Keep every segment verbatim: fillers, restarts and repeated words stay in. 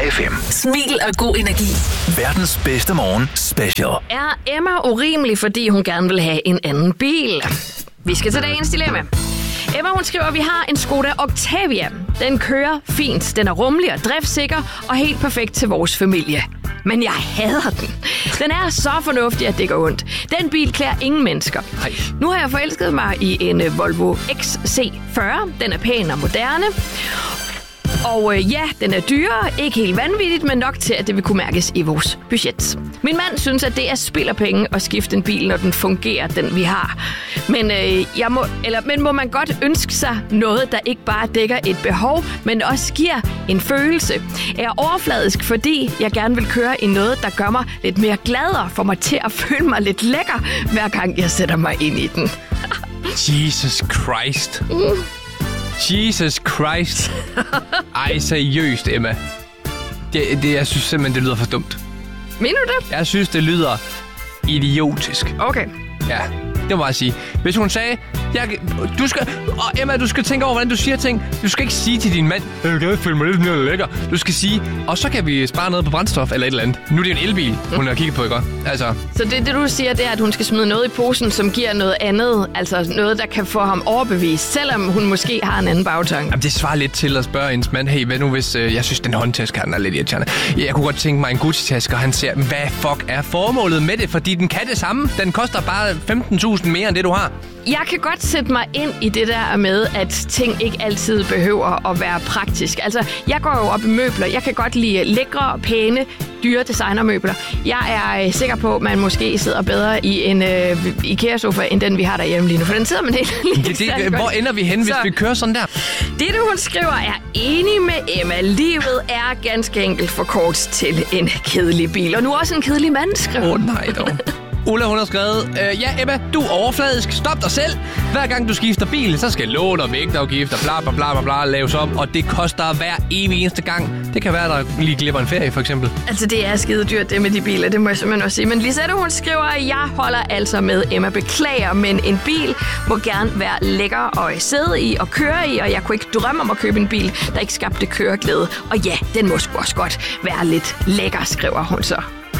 F M. Smil og god energi. Verdens bedste morgen special. Er Emma urimelig, fordi hun gerne vil have en anden bil? Vi skal til dagens dilemma. Emma, hun skriver, at vi har en Skoda Octavia. Den kører fint, den er rummelig og driftsikker og helt perfekt til vores familie. Men jeg hader den. Den er så fornuftig, at det går ondt. Den bil klæder ingen mennesker. Hej. Nu har jeg forelsket mig i en Volvo X C fyrre. Den er pæn og moderne. Og øh, ja, den er dyrere, ikke helt vanvittigt, men nok til, at det vil kunne mærkes i vores budget. Min mand synes, at det er spild af penge at skifte en bil, når den fungerer, den vi har. Men, øh, jeg må, eller, men må man godt ønske sig noget, der ikke bare dækker et behov, men også giver en følelse? Er jeg overfladisk, fordi jeg gerne vil køre i noget, der gør mig lidt mere glad og får mig til at føle mig lidt lækker, hver gang jeg sætter mig ind i den? Jesus Christ. Mm. Jesus Christ. Ej, seriøst, Emma. Det, det, jeg synes simpelthen, det lyder for dumt. Mener du det? Jeg synes, det lyder idiotisk. Okay. Ja, det må jeg sige. Hvis hun sagde, jeg, du skal, og Emma, du skal tænke over, hvordan du siger ting. Du skal ikke sige til din mand, jeg vil gerne føle mig lidt mere lækker. Du skal sige, og så kan vi spare noget på brændstof eller et eller andet. Nu er det en elbil, hun har kigget på, ikke? Altså. Så det, det, du siger, det er, at hun skal smide noget i posen, som giver noget andet. Altså noget, der kan få ham overbevist, selvom hun måske har en anden bagtanke. Jamen, det svarer lidt til at spørge ens mand, hey, hvad nu hvis øh, jeg synes, den håndtaske her, den er lidt irriterende. Jeg kunne godt tænke mig en Gucci-taske, og han siger, hvad fuck er formålet med det? Fordi den kan det samme. Den koster bare femten tusind mere end det, du har. Jeg kan godt sætte mig ind i det der med, at ting ikke altid behøver at være praktisk. Altså, jeg går jo op i møbler. Jeg kan godt lide lækre, pæne, dyre designermøbler. Jeg er sikker på, at man måske sidder bedre i en øh, IKEA-sofa, end den, vi har derhjemme lige nu. For den sidder man helt det, det, Hvor ender vi hen, hvis vi kører sådan der? Det, du hun skriver, er enig med Emma. Livet er ganske enkelt for kort til en kedelig bil. Og nu også en kedelig mand, skriver. Åh oh, nej dog. Ulla, hun har skrevet, øh, ja Emma, du er overfladisk, stop dig selv. Hver gang du skifter bil, så skal lån og vægtafgifter, bla bla bla bla bla laves op, og det koster hver evig eneste gang. Det kan være, der lige glipper en ferie, for eksempel. Altså, det er skide dyrt, det med de biler, det må jeg simpelthen også sige. Men Lisette, hun skriver, at jeg holder altså med Emma. Beklager, men en bil må gerne være lækker at sidde i og køre i, og jeg kunne ikke drømme om at købe en bil, der ikke skabte køreglæde. Og ja, den må sgu også godt være lidt lækker, skriver hun så.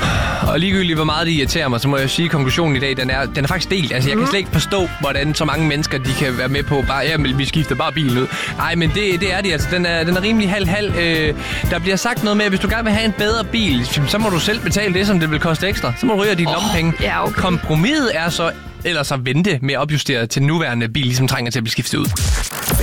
Og ligegyldigt, hvor meget det irriterer mig, så må jeg sige, at konklusionen i dag, den er, den er faktisk delt. Altså, jeg kan slet ikke forstå, hvordan så mange mennesker, de kan være med på, bare, ja, vi skifter bare bilen ud. Nej, men det, det er de, altså. Den er, den er rimelig halv-halv. Øh, der bliver sagt noget med, at hvis du gerne vil have en bedre bil, så må du selv betale det, som det vil koste ekstra. Så må du ryge dine oh, lommepenge. Ja, okay. Kompromiset er så, ellers at vente med at opjustere til den nuværende bil, ligesom trænger til at blive skiftet ud.